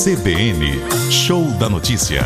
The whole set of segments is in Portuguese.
CBN, Show da Notícia.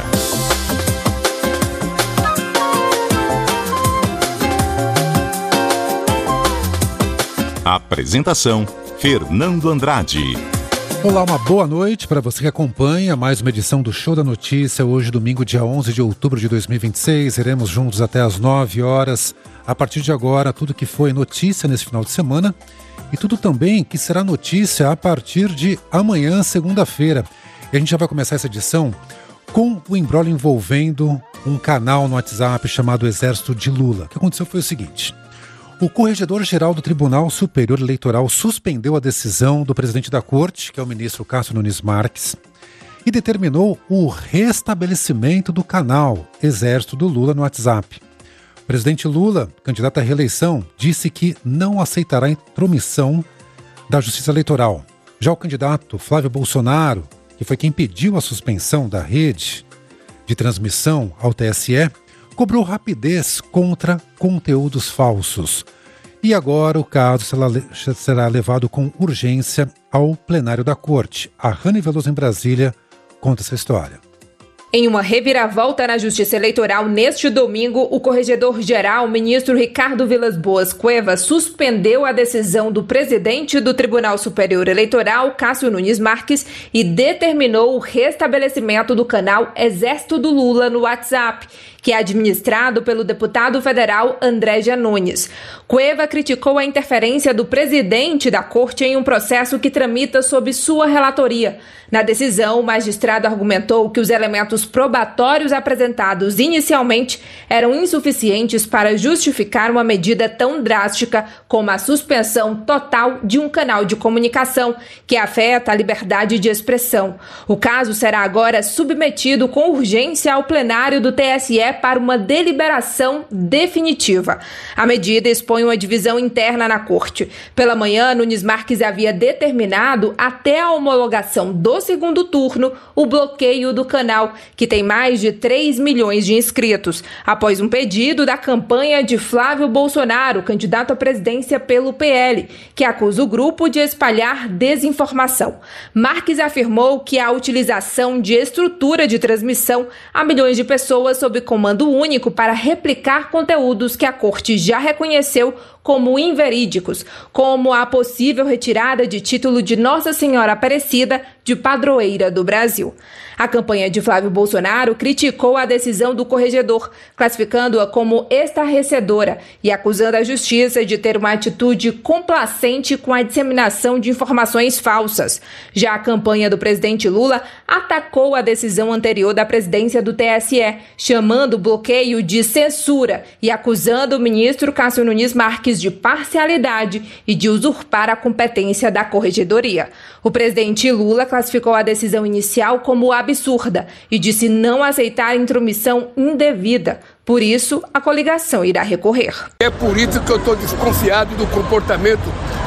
Apresentação, Fernando Andrade. Olá, uma boa noite para você que acompanha mais uma edição do Show da Notícia. Hoje, domingo, dia 11 de outubro de 2026. Iremos juntos até às 9 horas. A partir de agora, tudo que foi notícia nesse final de semana e tudo também que será notícia a partir de amanhã, segunda-feira. E a gente já vai começar essa edição com o imbróglio envolvendo um canal no WhatsApp chamado Exército de Lula. O que aconteceu foi o seguinte: o Corregedor-Geral do Tribunal Superior Eleitoral suspendeu a decisão do presidente da Corte, que é o ministro Cássio Nunes Marques, e determinou o restabelecimento do canal Exército do Lula no WhatsApp. O presidente Lula, candidato à reeleição, disse que não aceitará a intromissão da Justiça Eleitoral. Já o candidato Flávio Bolsonaro, que foi quem pediu a suspensão da rede de transmissão ao TSE, cobrou rapidez contra conteúdos falsos. E agora o caso será levado com urgência ao plenário da Corte. A Rani Veloso em Brasília conta essa história. Em uma reviravolta na Justiça Eleitoral neste domingo, o corregedor-geral, ministro Ricardo Vilas Boas Cuevas, suspendeu a decisão do presidente do Tribunal Superior Eleitoral, Cássio Nunes Marques, e determinou o restabelecimento do canal Exército do Lula no WhatsApp, que é administrado pelo deputado federal André Janones. Cueva criticou a interferência do presidente da Corte em um processo que tramita sob sua relatoria. Na decisão, o magistrado argumentou que os elementos probatórios apresentados inicialmente eram insuficientes para justificar uma medida tão drástica como a suspensão total de um canal de comunicação que afeta a liberdade de expressão. O caso será agora submetido com urgência ao plenário do TSE para uma deliberação definitiva. A medida expõe uma divisão interna na Corte. Pela manhã, Nunes Marques havia determinado, até a homologação do segundo turno, o bloqueio do canal, que tem mais de 3 milhões de inscritos, após um pedido da campanha de Flávio Bolsonaro, candidato à presidência pelo PL, que acusa o grupo de espalhar desinformação. Marques afirmou que a utilização de estrutura de transmissão a milhões de pessoas sob comando único para replicar conteúdos que a Corte já reconheceu como inverídicos, como a possível retirada de título de Nossa Senhora Aparecida de padroeira do Brasil. A campanha de Flávio Bolsonaro criticou a decisão do corregedor, classificando-a como estarrecedora e acusando a Justiça de ter uma atitude complacente com a disseminação de informações falsas. Já a campanha do presidente Lula atacou a decisão anterior da presidência do TSE, chamando o bloqueio de censura e acusando o ministro Cássio Nunes Marques de parcialidade e de usurpar a competência da corregedoria. O presidente Lula classificou a decisão inicial como absurda e disse não aceitar intromissão indevida. Por isso, a coligação irá recorrer. É por isso que eu estou desconfiado do comportamento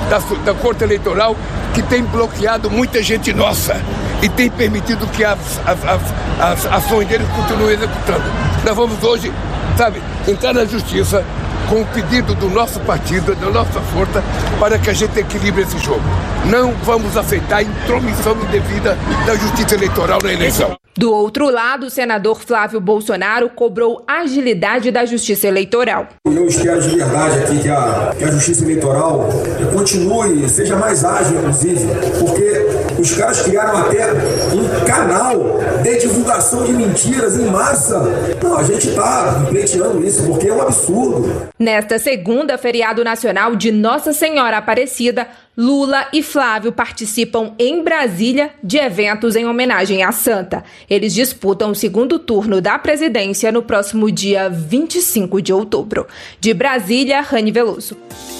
da Corte Eleitoral, que tem bloqueado muita gente nossa e tem permitido que as ações deles continuem executando. Nós vamos hoje, entrar na Justiça com o pedido do nosso partido, da nossa força, para que a gente equilibre esse jogo. Não vamos aceitar intromissão indevida da Justiça Eleitoral na eleição. Do outro lado, o senador Flávio Bolsonaro cobrou agilidade da Justiça Eleitoral. Eu espero de verdade aqui que a Justiça Eleitoral continue, seja mais ágil, inclusive, porque os caras criaram até um canal de divulgação de mentiras em massa. Não, a gente está pleiteando isso porque é um absurdo. Nesta segunda, feriado nacional de Nossa Senhora Aparecida, Lula e Flávio participam em Brasília de eventos em homenagem à santa. Eles disputam o segundo turno da presidência no próximo dia 25 de outubro. De Brasília, Rani Veloso.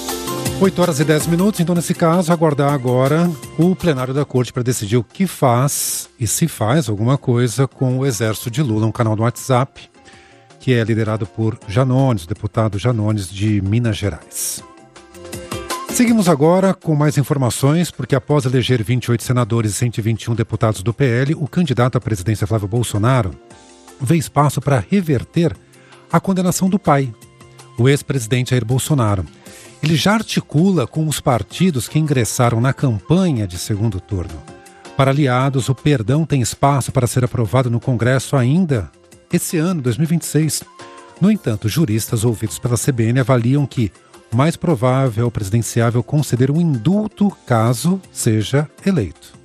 8 horas e 10 minutos, então nesse caso, aguardar agora o plenário da Corte para decidir o que faz e se faz alguma coisa com o Exército de Lula, um canal do WhatsApp que é liderado por Janones, o deputado Janones de Minas Gerais. Seguimos agora com mais informações, porque após eleger 28 senadores e 121 deputados do PL, o candidato à presidência Flávio Bolsonaro vê espaço para reverter a condenação do pai, o ex-presidente Jair Bolsonaro. Ele já articula com os partidos que ingressaram na campanha de segundo turno Para aliados, o perdão tem espaço para ser aprovado no Congresso ainda esse ano, 2026. No entanto, juristas ouvidos pela CBN avaliam que o mais provável é o presidenciável conceder um indulto caso seja eleito.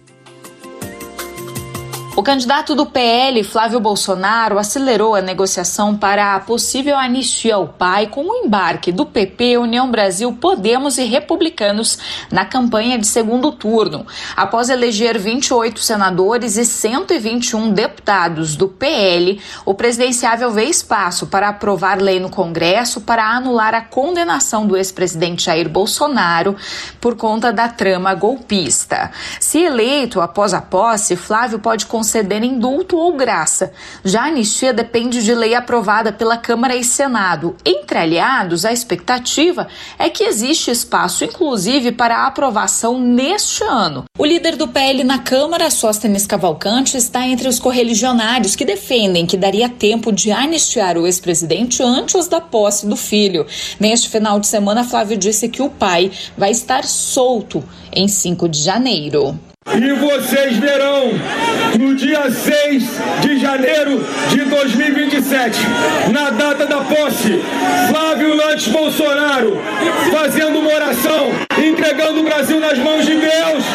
O candidato do PL, Flávio Bolsonaro, acelerou a negociação para a possível anistia ao pai com o embarque do PP, União Brasil, Podemos e Republicanos na campanha de segundo turno. Após eleger 28 senadores e 121 deputados do PL, o presidenciável vê espaço para aprovar lei no Congresso para anular a condenação do ex-presidente Jair Bolsonaro por conta da trama golpista. Se eleito após a posse, Flávio pode conceder indulto ou graça. Já a anistia depende de lei aprovada pela Câmara e Senado. Entre aliados, a expectativa é que existe espaço, inclusive, para a aprovação neste ano. O líder do PL na Câmara, Sóstenes Cavalcante, está entre os correligionários que defendem que daria tempo de anistiar o ex-presidente antes da posse do filho. Neste final de semana, Flávio disse que o pai vai estar solto em 5 de janeiro. E vocês verão, no dia 6 de janeiro de 2027, na data da posse, Flávio Lantes Bolsonaro fazendo uma oração, entregando o Brasil nas mãos de Deus.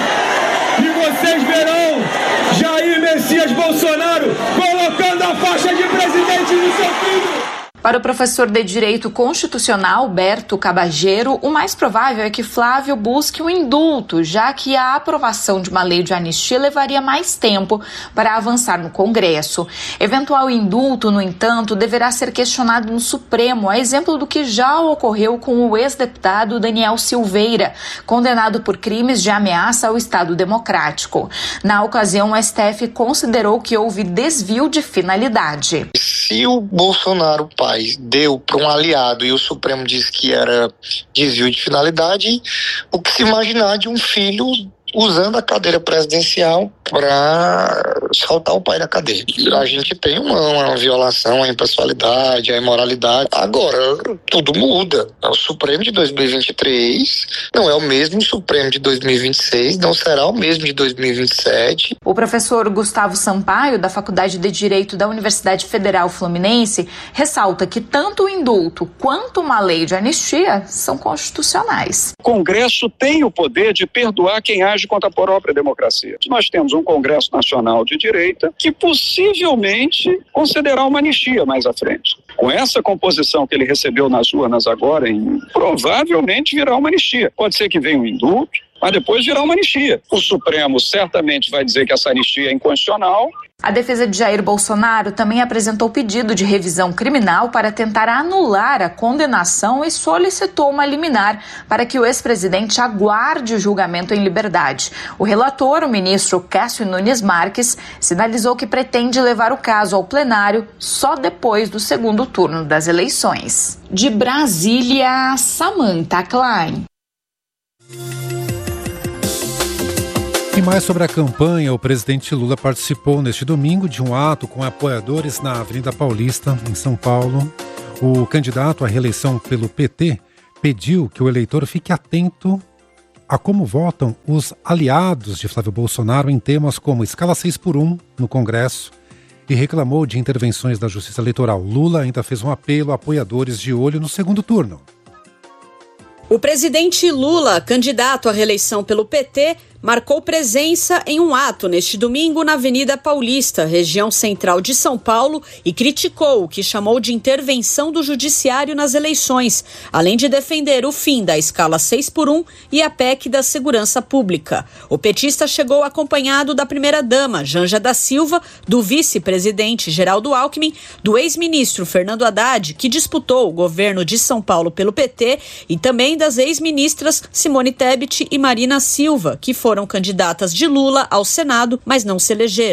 E vocês verão Jair Messias Bolsonaro colocando a faixa de presidente no seu filho. Para o professor de Direito Constitucional, Berto Cabageiro, o mais provável é que Flávio busque um indulto, já que a aprovação de uma lei de anistia levaria mais tempo para avançar no Congresso. Eventual indulto, no entanto, deverá ser questionado no Supremo, a exemplo do que já ocorreu com o ex-deputado Daniel Silveira, condenado por crimes de ameaça ao Estado Democrático. Na ocasião, o STF considerou que houve desvio de finalidade. Se o Bolsonaro pai deu para um aliado e o Supremo disse que era desvio de finalidade, o que se imaginar de um filho usando a cadeira presidencial para saltar o pai da cadeira. A gente tem uma violação à impessoalidade, à imoralidade. Agora, tudo muda. O Supremo de 2023 não é o mesmo Supremo de 2026, não será o mesmo de 2027. O professor Gustavo Sampaio, da Faculdade de Direito da Universidade Federal Fluminense, ressalta que tanto o indulto quanto uma lei de anistia são constitucionais. O Congresso tem o poder de perdoar quem age contra a própria democracia. Nós temos um Congresso Nacional de Direita que possivelmente concederá uma anistia mais à frente. Com essa composição que ele recebeu nas urnas agora, provavelmente virá uma anistia. Pode ser que venha um indulto, mas depois virá uma anistia. O Supremo certamente vai dizer que essa anistia é inconstitucional. A defesa de Jair Bolsonaro também apresentou pedido de revisão criminal para tentar anular a condenação e solicitou uma liminar para que o ex-presidente aguarde o julgamento em liberdade. O relator, o ministro Cássio Nunes Marques, sinalizou que pretende levar o caso ao plenário só depois do segundo turno das eleições. De Brasília, Samantha Klein. E mais sobre a campanha, o presidente Lula participou neste domingo de um ato com apoiadores na Avenida Paulista, em São Paulo. O candidato à reeleição pelo PT pediu que o eleitor fique atento a como votam os aliados de Flávio Bolsonaro em temas como escala 6x1 no Congresso e reclamou de intervenções da Justiça Eleitoral. Lula ainda fez um apelo a apoiadores de olho no segundo turno. O presidente Lula, candidato à reeleição pelo PT, marcou presença em um ato neste domingo na Avenida Paulista, região central de São Paulo, e criticou o que chamou de intervenção do judiciário nas eleições, além de defender o fim da escala 6x1 e a PEC da segurança pública. O petista chegou acompanhado da primeira-dama, Janja da Silva, do vice-presidente Geraldo Alckmin, do ex-ministro Fernando Haddad, que disputou o governo de São Paulo pelo PT, e também das ex-ministras Simone Tebet e Marina Silva, que foram candidatas de Lula ao Senado, mas não se elegeram.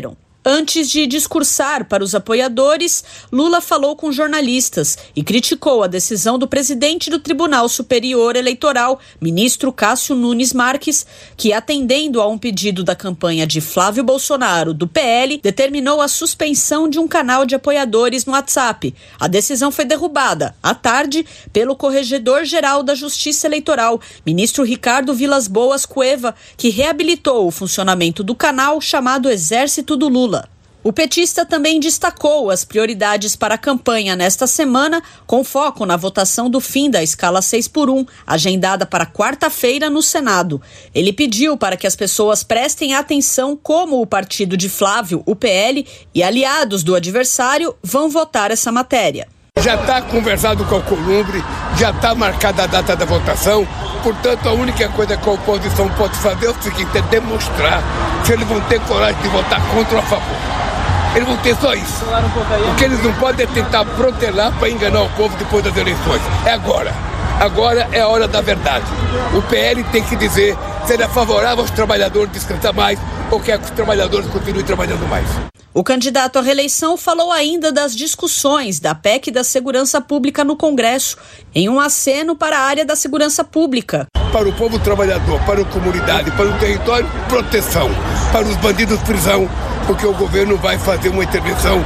Antes de discursar para os apoiadores, Lula falou com jornalistas e criticou a decisão do presidente do Tribunal Superior Eleitoral, ministro Cássio Nunes Marques, que, atendendo a um pedido da campanha de Flávio Bolsonaro, do PL, determinou a suspensão de um canal de apoiadores no WhatsApp. A decisão foi derrubada, à tarde, pelo Corregedor-Geral da Justiça Eleitoral, ministro Ricardo Vilas Boas Cueva, que reabilitou o funcionamento do canal chamado Exército do Lula. O petista também destacou as prioridades para a campanha nesta semana, com foco na votação do fim da escala 6x1, agendada para quarta-feira no Senado. Ele pediu para que as pessoas prestem atenção como o partido de Flávio, o PL, e aliados do adversário vão votar essa matéria. Já está conversado com a Alcolumbre, já está marcada a data da votação, portanto a única coisa que a oposição pode fazer é o seguinte, é demonstrar se eles vão ter coragem de votar contra ou a favor. Eles vão ter só isso. O que eles não podem é tentar protelar para enganar o povo depois das eleições. É agora. Agora é a hora da verdade. O PL tem que dizer se ele é favorável aos trabalhadores descansar mais ou quer que os trabalhadores continuem trabalhando mais. O candidato à reeleição falou ainda das discussões da PEC da Segurança Pública no Congresso, em um aceno para a área da segurança pública. Para o povo trabalhador, para a comunidade, para o território, proteção. Para os bandidos, prisão, porque o governo vai fazer uma intervenção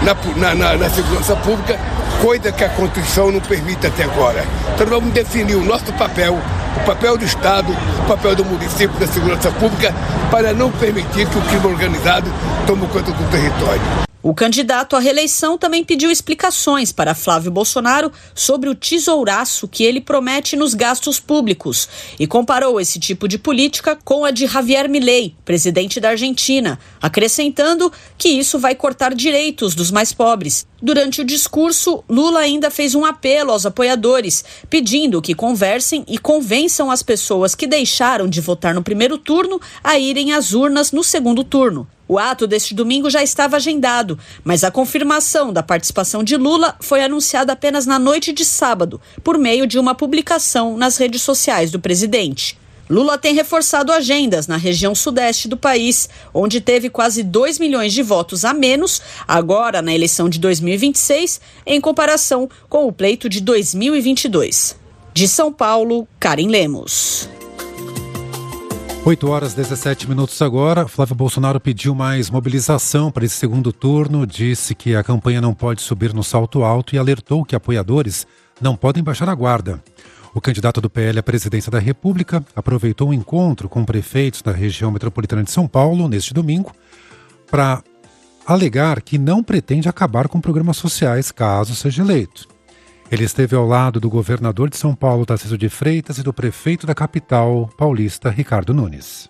na segurança pública, coisa que a Constituição não permite até agora. Então vamos definir o nosso papel, o papel do Estado, o papel do município da segurança pública, para não permitir que o crime organizado tome conta do território. O candidato à reeleição também pediu explicações para Flávio Bolsonaro sobre o tesouraço que ele promete nos gastos públicos e comparou esse tipo de política com a de Javier Milei, presidente da Argentina, acrescentando que isso vai cortar direitos dos mais pobres. Durante o discurso, Lula ainda fez um apelo aos apoiadores, pedindo que conversem e convençam as pessoas que deixaram de votar no primeiro turno a irem às urnas no segundo turno. O ato deste domingo já estava agendado, mas a confirmação da participação de Lula foi anunciada apenas na noite de sábado, por meio de uma publicação nas redes sociais do presidente. Lula tem reforçado agendas na região sudeste do país, onde teve quase 2 milhões de votos a menos, agora na eleição de 2026, em comparação com o pleito de 2022. De São Paulo, Karen Lemos. 8h17 agora. Flávio Bolsonaro pediu mais mobilização para esse segundo turno, disse que a campanha não pode subir no salto alto e alertou que apoiadores não podem baixar a guarda. O candidato do PL à presidência da República aproveitou um encontro com prefeitos da região metropolitana de São Paulo neste domingo para alegar que não pretende acabar com programas sociais caso seja eleito. Ele esteve ao lado do governador de São Paulo, Tarcísio de Freitas, e do prefeito da capital paulista, Ricardo Nunes.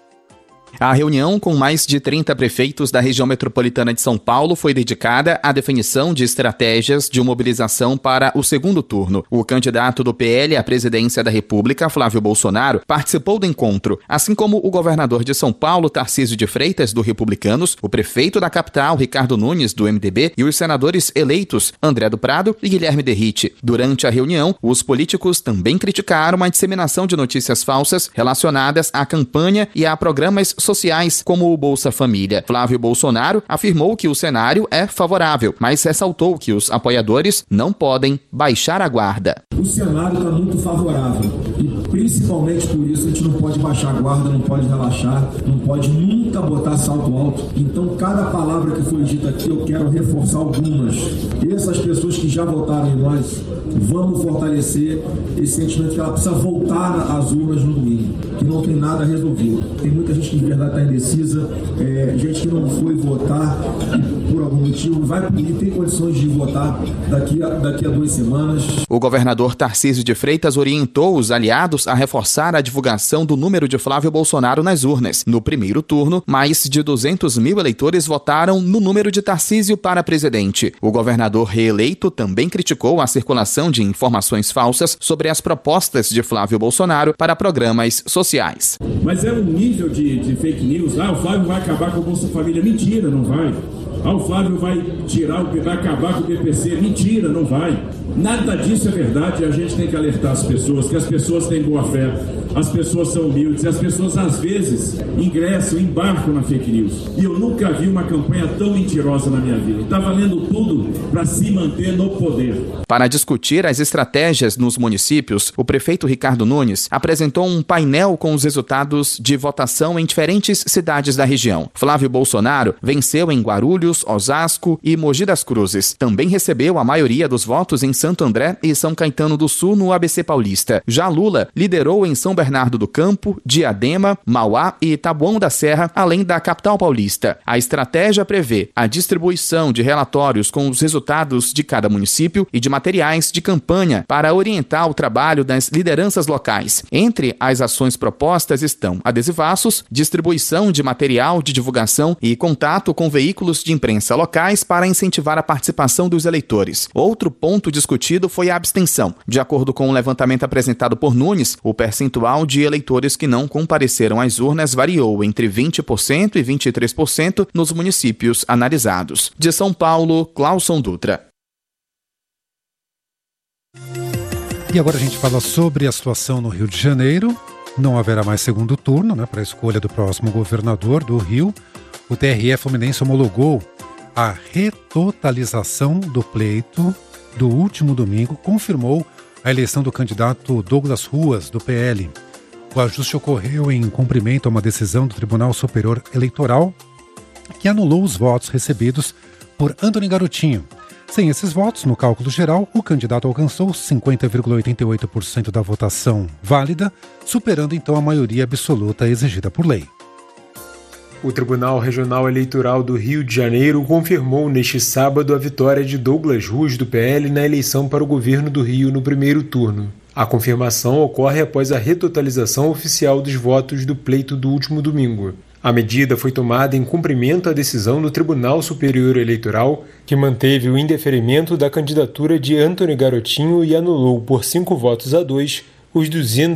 A reunião com mais de 30 prefeitos da região metropolitana de São Paulo foi dedicada à definição de estratégias de mobilização para o segundo turno. O candidato do PL à presidência da República, Flávio Bolsonaro, participou do encontro, assim como o governador de São Paulo, Tarcísio de Freitas, do Republicanos, o prefeito da capital, Ricardo Nunes, do MDB, e os senadores eleitos, André do Prado e Guilherme Derrite. Durante a reunião, os políticos também criticaram a disseminação de notícias falsas relacionadas à campanha e a programas sociais, como o Bolsa Família. Flávio Bolsonaro afirmou que o cenário é favorável, mas ressaltou que os apoiadores não podem baixar a guarda. O cenário está muito favorável e principalmente por isso a gente não pode baixar a guarda, não pode relaxar, não pode nunca botar salto alto. Então cada palavra que foi dita aqui eu quero reforçar algumas. Essas pessoas que já votaram em nós, vamos fortalecer esse sentimento que ela precisa voltar às urnas no domingo, que não tem nada resolvido. Tem muita gente que de verdade está indecisa, gente que não foi votar por algum motivo, vai e tem condições de votar daqui a 2 semanas. O governador Tarcísio de Freitas orientou os aliados a reforçar a divulgação do número de Flávio Bolsonaro nas urnas. No primeiro turno, mais de 200 mil eleitores votaram no número de Tarcísio para presidente. O governador reeleito também criticou a circulação de informações falsas sobre as propostas de Flávio Bolsonaro para programas sociais. Mas é um nível de fake news. O Flávio vai acabar com o Bolsa Família. Mentira, não vai. O Flávio vai acabar com o BPC. Mentira, não vai. Nada disso é verdade e a gente tem que alertar as pessoas, que as pessoas têm boa fé. as pessoas são humildes, as pessoas às vezes embarcam na fake news. E eu nunca vi uma campanha tão mentirosa na minha vida. Está valendo tudo para se manter no poder. Para discutir as estratégias nos municípios, o prefeito Ricardo Nunes apresentou um painel com os resultados de votação em diferentes cidades da região. Flávio Bolsonaro venceu em Guarulhos, Osasco e Mogi das Cruzes. Também recebeu a maioria dos votos em Santo André e São Caetano do Sul no ABC Paulista. Já Lula liderou em São Bernardo do Campo, Diadema, Mauá e Taboão da Serra, além da capital paulista. A estratégia prevê a distribuição de relatórios com os resultados de cada município e de materiais de campanha para orientar o trabalho das lideranças locais. Entre as ações propostas estão adesivaços, distribuição de material de divulgação e contato com veículos de imprensa locais para incentivar a participação dos eleitores. Outro ponto discutido foi a abstenção. De acordo com o levantamento apresentado por Nunes, o percentual de eleitores que não compareceram às urnas variou entre 20% e 23% nos municípios analisados. De São Paulo, Clauson Dutra. E agora a gente fala sobre a situação no Rio de Janeiro. Não haverá mais segundo turno, para a escolha do próximo governador do Rio. O TRE Fluminense homologou a retotalização do pleito do último domingo, confirmou a eleição do candidato Douglas Ruas, do PL. O ajuste ocorreu em cumprimento a uma decisão do Tribunal Superior Eleitoral que anulou os votos recebidos por Antony Garotinho. Sem esses votos, no cálculo geral, o candidato alcançou 50,88% da votação válida, superando então a maioria absoluta exigida por lei. O Tribunal Regional Eleitoral do Rio de Janeiro confirmou neste sábado a vitória de Douglas Ruas, do PL, na eleição para o governo do Rio no primeiro turno. A confirmação ocorre após a retotalização oficial dos votos do pleito do último domingo. A medida foi tomada em cumprimento à decisão do Tribunal Superior Eleitoral, que manteve o indeferimento da candidatura de Antony Garotinho e anulou por 5-2 os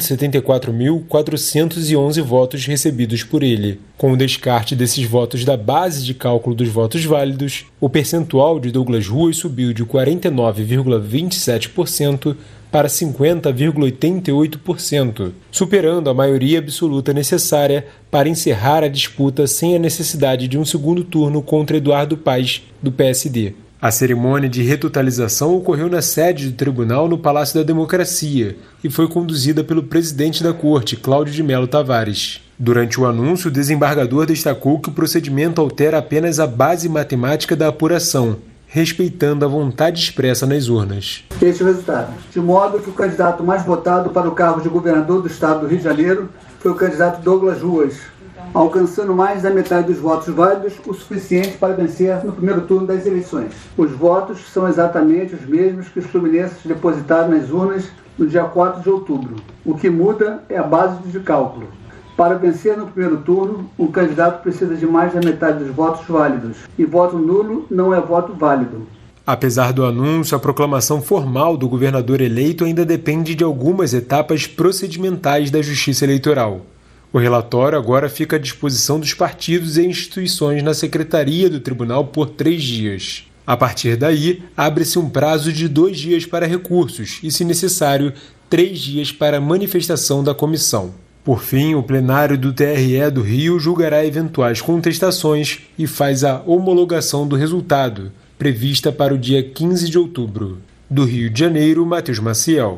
274.411 votos recebidos por ele. Com o descarte desses votos da base de cálculo dos votos válidos, o percentual de Douglas Ruas subiu de 49,27% para 50,88%, superando a maioria absoluta necessária para encerrar a disputa sem a necessidade de um segundo turno contra Eduardo Paes, do PSD. A cerimônia de retotalização ocorreu na sede do tribunal no Palácio da Democracia e foi conduzida pelo presidente da Corte, Cláudio de Mello Tavares. Durante o anúncio, o desembargador destacou que o procedimento altera apenas a base matemática da apuração, respeitando a vontade expressa nas urnas. Este é o resultado. De modo que o candidato mais votado para o cargo de governador do estado do Rio de Janeiro foi o candidato Douglas Ruas, alcançando mais da metade dos votos válidos, o suficiente para vencer no primeiro turno das eleições. Os votos são exatamente os mesmos que os fluminenses depositaram nas urnas no dia 4 de outubro. O que muda é a base de cálculo. Para vencer no primeiro turno, um candidato precisa de mais da metade dos votos válidos, e voto nulo não é voto válido. Apesar do anúncio, a proclamação formal do governador eleito ainda depende de algumas etapas procedimentais da Justiça Eleitoral. O relatório agora fica à disposição dos partidos e instituições na secretaria do tribunal por 3 dias. A partir daí, abre-se um prazo de 2 dias para recursos e, se necessário, 3 dias para manifestação da comissão. Por fim, o plenário do TRE do Rio julgará eventuais contestações e faz a homologação do resultado, prevista para o dia 15 de outubro. Do Rio de Janeiro, Matheus Maciel.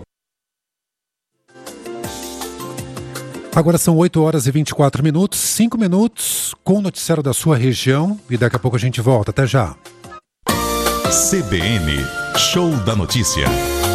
Agora são 8h24, 5 minutos com o noticiário da sua região e daqui a pouco a gente volta. Até já. CBN, Show da Notícia.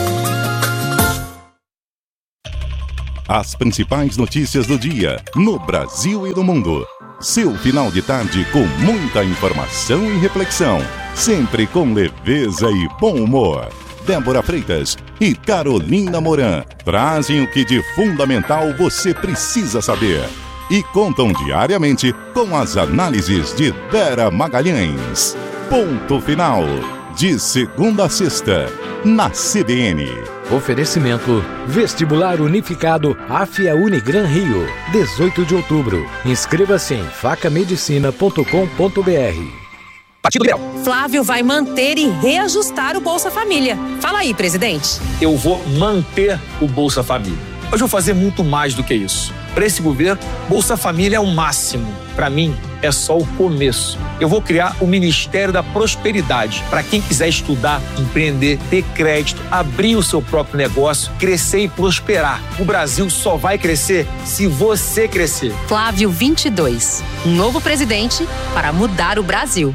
As principais notícias do dia, no Brasil e no mundo. Seu final de tarde com muita informação e reflexão, sempre com leveza e bom humor. Débora Freitas e Carolina Moran trazem o que de fundamental você precisa saber e contam diariamente com as análises de Vera Magalhães. Ponto final, de segunda a sexta, na CBN. Oferecimento Vestibular Unificado AFIA Unigran Rio, 18 de outubro. Inscreva-se em facamedicina.com.br. Partido Liberal. Flávio vai manter e reajustar o Bolsa Família. Fala aí, presidente. Eu vou manter o Bolsa Família. Mas vou fazer muito mais do que isso. Para esse governo, Bolsa Família é o máximo. Para mim, é só o começo. Eu vou criar o Ministério da Prosperidade para quem quiser estudar, empreender, ter crédito, abrir o seu próprio negócio, crescer e prosperar. O Brasil só vai crescer se você crescer. Flávio 22, um novo presidente para mudar o Brasil.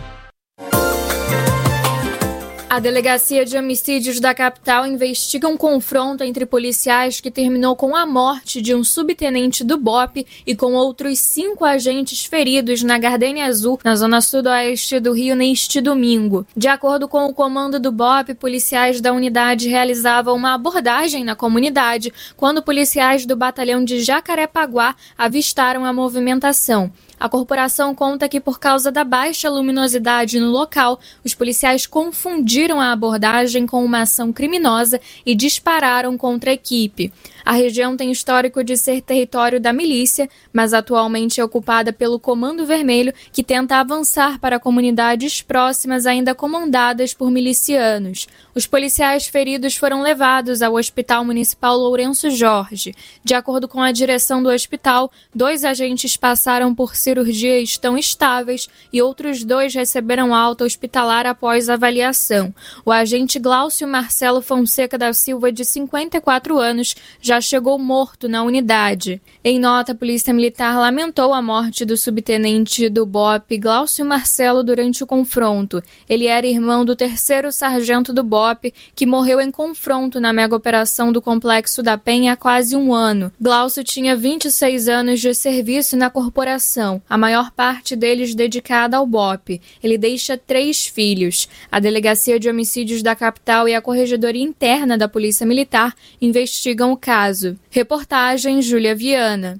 A Delegacia de Homicídios da capital investiga um confronto entre policiais que terminou com a morte de um subtenente do BOPE e com outros 5 agentes feridos na Gardênia Azul, na zona sudoeste do Rio, neste domingo. De acordo com o comando do BOPE, policiais da unidade realizavam uma abordagem na comunidade quando policiais do batalhão de Jacarepaguá avistaram a movimentação. A corporação conta que, por causa da baixa luminosidade no local, os policiais confundiram a abordagem com uma ação criminosa e dispararam contra a equipe. A região tem histórico de ser território da milícia, mas atualmente é ocupada pelo Comando Vermelho, que tenta avançar para comunidades próximas ainda comandadas por milicianos. Os policiais feridos foram levados ao Hospital Municipal Lourenço Jorge. De acordo com a direção do hospital, 2 agentes passaram por cirurgia e estão estáveis e outros 2 receberam alta hospitalar após avaliação. O agente Glaucio Marcelo Fonseca da Silva, de 54 anos, já chegou morto na unidade. Em nota, a Polícia Militar lamentou a morte do subtenente do BOPE, Glaucio Marcelo, durante o confronto. Ele era irmão do 3º sargento do BOPE, que morreu em confronto na mega-operação do Complexo da Penha há quase um ano. Glaucio tinha 26 anos de serviço na corporação, a maior parte deles dedicada ao BOPE. Ele deixa 3 filhos. A Delegacia de Homicídios da capital e a Corregedoria Interna da Polícia Militar investigam o caso. Reportagem Júlia Viana.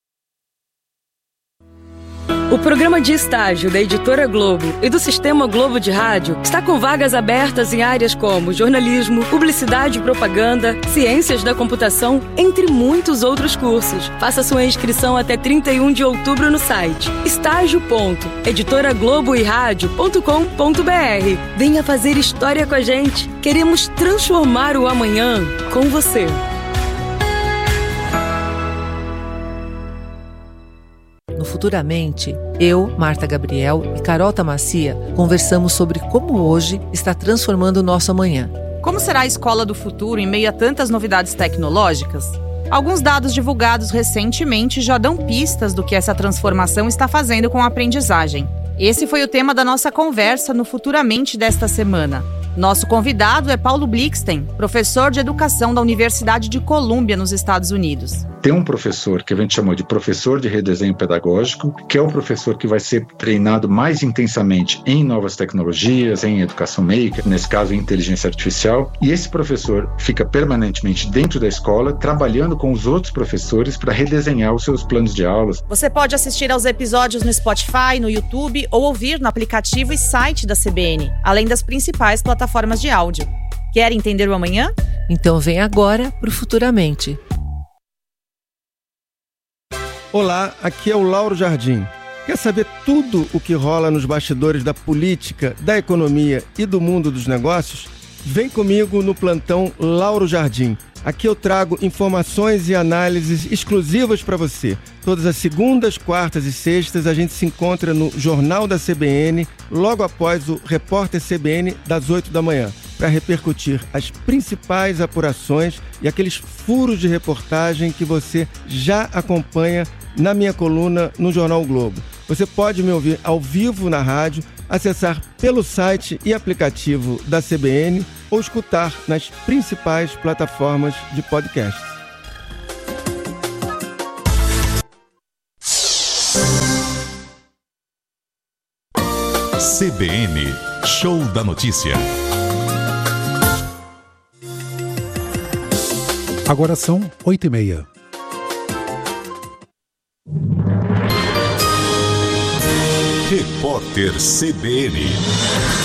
O programa de estágio da Editora Globo e do Sistema Globo de Rádio está com vagas abertas em áreas como jornalismo, publicidade e propaganda, ciências da computação, entre muitos outros cursos. Faça sua inscrição até 31 de outubro no site estágio.editoragloboeradio.com.br. Venha fazer história com a gente. Queremos transformar o amanhã com você. No Futuramente, eu, Marta Gabriel e Carol Tamassia conversamos sobre como hoje está transformando o nosso amanhã. Como será a escola do futuro em meio a tantas novidades tecnológicas? Alguns dados divulgados recentemente já dão pistas do que essa transformação está fazendo com a aprendizagem. Esse foi o tema da nossa conversa no Futuramente desta semana. Nosso convidado é Paulo Blixten, professor de educação da Universidade de Colômbia, nos Estados Unidos. Tem um professor que a gente chamou de professor de redesenho pedagógico, que é o professor que vai ser treinado mais intensamente em novas tecnologias, em educação maker, nesse caso em inteligência artificial, e esse professor fica permanentemente dentro da escola, trabalhando com os outros professores para redesenhar os seus planos de aulas. Você pode assistir aos episódios no Spotify, no YouTube ou ouvir no aplicativo e site da CBN, além das principais plataformas de áudio. Quer entender o amanhã? Então vem agora pro Futuramente. Olá, aqui é o Lauro Jardim. Quer saber tudo o que rola nos bastidores da política, da economia e do mundo dos negócios? Vem comigo no plantão Lauro Jardim. Aqui eu trago informações e análises exclusivas para você. Todas as segundas, quartas e sextas a gente se encontra no Jornal da CBN, logo após o Repórter CBN das 8 da manhã, para repercutir as principais apurações e aqueles furos de reportagem que você já acompanha na minha coluna no Jornal o Globo. Você pode me ouvir ao vivo na rádio, acessar pelo site e aplicativo da CBN ou escutar nas principais plataformas de podcast. CBN, Show da Notícia. Agora são 8h30. Repórter CBN.